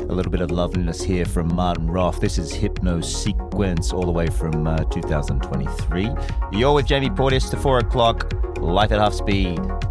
A little bit of loveliness here from Martin Roth. This is Hypno Sequence, all the way from 2023. You're with Jamie Portis to 4 o'clock, life at half speed.